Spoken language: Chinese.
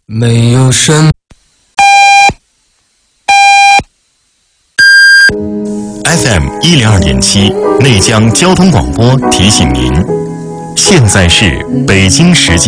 没有什么。 FM102.7内江交通广播提醒您，现在是北京时间